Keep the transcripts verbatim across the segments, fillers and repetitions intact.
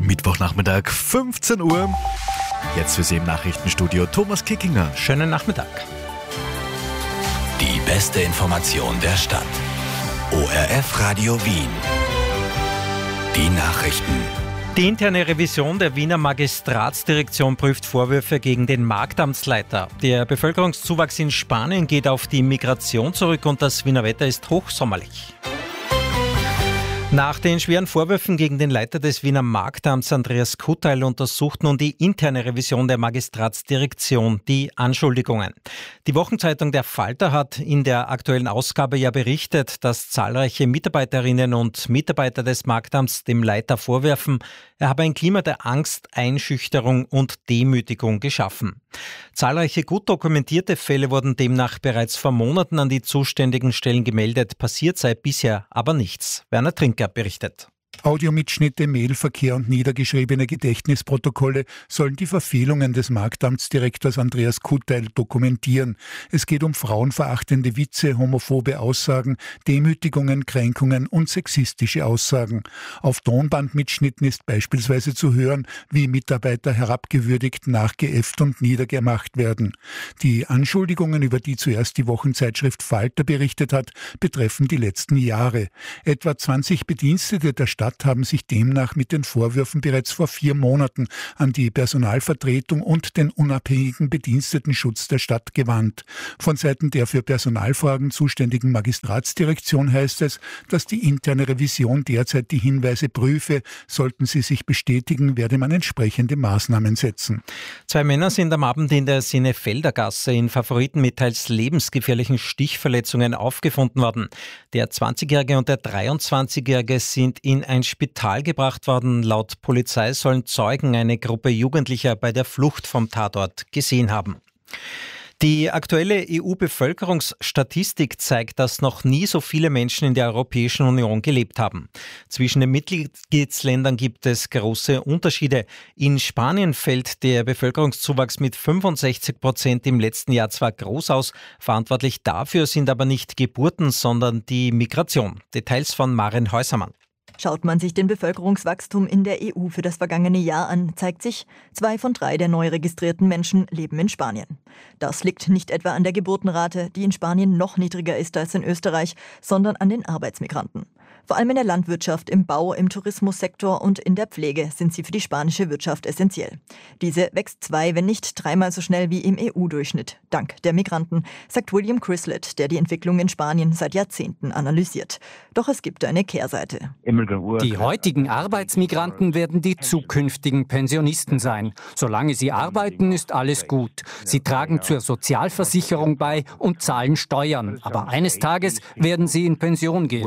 Mittwochnachmittag, fünfzehn Uhr. Jetzt für Sie im Nachrichtenstudio Thomas Kickinger. Schönen Nachmittag. Die beste Information der Stadt. O R F Radio Wien. Die Nachrichten. Die interne Revision der Wiener Magistratsdirektion prüft Vorwürfe gegen den Marktamtsleiter. Der Bevölkerungszuwachs in Spanien geht auf die Migration zurück und das Wiener Wetter ist hochsommerlich. Nach den schweren Vorwürfen gegen den Leiter des Wiener Marktamts Andreas Kutteil untersucht nun die interne Revision der Magistratsdirektion die Anschuldigungen. Die Wochenzeitung Der Falter hat in der aktuellen Ausgabe ja berichtet, dass zahlreiche Mitarbeiterinnen und Mitarbeiter des Marktamts dem Leiter vorwerfen, er habe ein Klima der Angst, Einschüchterung und Demütigung geschaffen. Zahlreiche gut dokumentierte Fälle wurden demnach bereits vor Monaten an die zuständigen Stellen gemeldet, passiert sei bisher aber nichts. Werner Trinker berichtet. Audiomitschnitte, Mailverkehr und niedergeschriebene Gedächtnisprotokolle sollen die Verfehlungen des Marktamtsdirektors Andreas Kutteil dokumentieren. Es geht um frauenverachtende Witze, homophobe Aussagen, Demütigungen, Kränkungen und sexistische Aussagen. Auf Tonbandmitschnitten ist beispielsweise zu hören, wie Mitarbeiter herabgewürdigt, nachgeäfft und niedergemacht werden. Die Anschuldigungen, über die zuerst die Wochenzeitschrift Falter berichtet hat, betreffen die letzten Jahre. Etwa zwanzig Bedienstete der Stadt haben sich demnach mit den Vorwürfen bereits vor vier Monaten an die Personalvertretung und den unabhängigen Bedienstetenschutz der Stadt gewandt. Von Seiten der für Personalfragen zuständigen Magistratsdirektion heißt es, dass die interne Revision derzeit die Hinweise prüfe. Sollten sie sich bestätigen, werde man entsprechende Maßnahmen setzen. Zwei Männer sind am Abend in der Sinnefelder-Gasse in Favoriten mit teils lebensgefährlichen Stichverletzungen aufgefunden worden. Der zwanzigjährige und der dreiundzwanzigjährige sind in ein Spital gebracht worden. Laut Polizei sollen Zeugen eine Gruppe Jugendlicher bei der Flucht vom Tatort gesehen haben. Die aktuelle E U-Bevölkerungsstatistik zeigt, dass noch nie so viele Menschen in der Europäischen Union gelebt haben. Zwischen den Mitgliedsländern gibt es große Unterschiede. In Spanien fällt der Bevölkerungszuwachs mit fünfundsechzig Prozent im letzten Jahr zwar groß aus, verantwortlich dafür sind aber nicht Geburten, sondern die Migration. Details von Maren Häusermann. Schaut man sich den Bevölkerungswachstum in der E U für das vergangene Jahr an, zeigt sich, zwei von drei der neu registrierten Menschen leben in Spanien. Das liegt nicht etwa an der Geburtenrate, die in Spanien noch niedriger ist als in Österreich, sondern an den Arbeitsmigranten. Vor allem in der Landwirtschaft, im Bau, im Tourismussektor und in der Pflege sind sie für die spanische Wirtschaft essentiell. Diese wächst zwei, wenn nicht dreimal so schnell wie im E U-Durchschnitt, dank der Migranten, sagt William Crislett, der die Entwicklung in Spanien seit Jahrzehnten analysiert. Doch es gibt eine Kehrseite. Die heutigen Arbeitsmigranten werden die zukünftigen Pensionisten sein. Solange sie arbeiten, ist alles gut. Sie tragen zur Sozialversicherung bei und zahlen Steuern. Aber eines Tages werden sie in Pension gehen.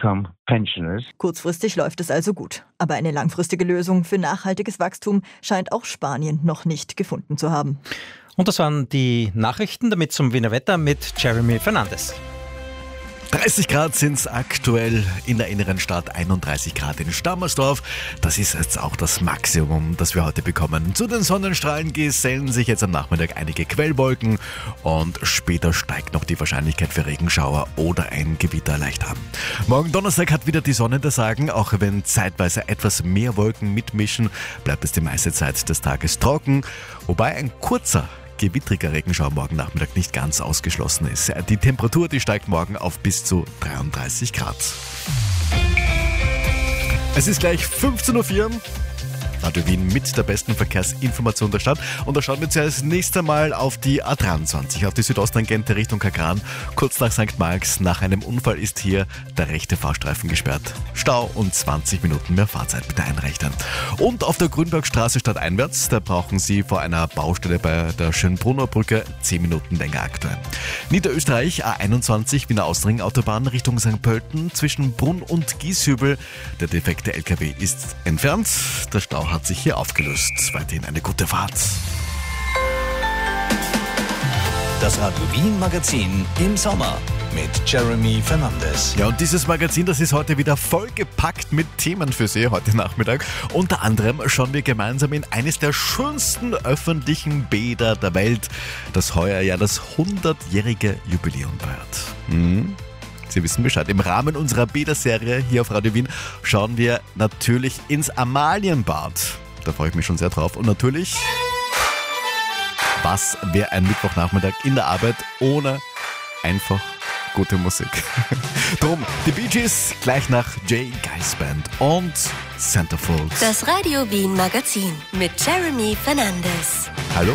Kurzfristig läuft es also gut. Aber eine langfristige Lösung für nachhaltiges Wachstum scheint auch Spanien noch nicht gefunden zu haben. Und das waren die Nachrichten, damit zum Wiener Wetter mit Jeremy Fernandes. dreißig Grad sind es aktuell in der inneren Stadt, einunddreißig Grad in Stammersdorf. Das ist jetzt auch das Maximum, das wir heute bekommen. Zu den Sonnenstrahlen gesellen sich jetzt am Nachmittag einige Quellwolken und später steigt noch die Wahrscheinlichkeit für Regenschauer oder ein Gewitter leicht an. Morgen Donnerstag hat wieder die Sonne das Sagen, auch wenn zeitweise etwas mehr Wolken mitmischen, bleibt es die meiste Zeit des Tages trocken, wobei ein kurzer gewittriger Regenschauer morgen Nachmittag nicht ganz ausgeschlossen ist. Die Temperatur, die steigt morgen auf bis zu dreiunddreißig Grad. Es ist gleich fünfzehn Uhr vier. Radio Wien mit der besten Verkehrsinformation der Stadt. Und da schauen wir zuerst nächstes Mal auf die A dreiundzwanzig, auf die Südosttangente Richtung Kagran. Kurz nach Sankt Marx, nach einem Unfall ist hier der rechte Fahrstreifen gesperrt. Stau und zwanzig Minuten mehr Fahrzeit bitte einrechnen. Und auf der Grünbergstraße stadteinwärts, da brauchen Sie vor einer Baustelle bei der Schönbrunner Brücke zehn Minuten länger aktuell. Niederösterreich A einundzwanzig, Wiener Austring Autobahn Richtung Sankt Pölten zwischen Brunn und Gieshübel. Der defekte L K W ist entfernt. Der Stau hat sich hier aufgelöst. Weiterhin eine gute Fahrt. Das Radio Wien Magazin im Sommer mit Jeremy Fernandes. Ja, und dieses Magazin, das ist heute wieder vollgepackt mit Themen für Sie heute Nachmittag. Unter anderem schauen wir gemeinsam in eines der schönsten öffentlichen Bäder der Welt, das heuer ja das hundertjährige Jubiläum feiert. Hm? Sie wissen Bescheid. Im Rahmen unserer Bäderserie hier auf Radio Wien schauen wir natürlich ins Amalienbad. Da freue ich mich schon sehr drauf. Und natürlich, was wäre ein Mittwochnachmittag in der Arbeit ohne einfach gute Musik? Drum, die Bee Gees gleich nach Jay Geis Band und Centerfold. Das Radio Wien Magazin mit Jeremy Fernandes. Hallo.